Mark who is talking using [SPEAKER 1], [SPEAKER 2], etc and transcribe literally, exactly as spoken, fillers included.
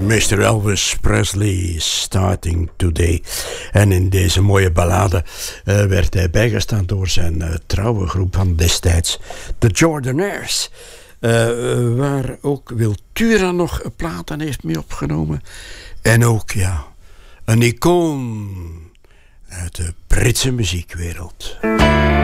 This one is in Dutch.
[SPEAKER 1] mister Elvis Presley, Starting Today. En in deze mooie ballade uh, werd hij bijgestaan door zijn uh, trouwe groep van destijds, de Jordanaires. Uh, waar ook Wiltura nog platen heeft mee opgenomen. En ook, ja, een icoon uit de Britse muziekwereld.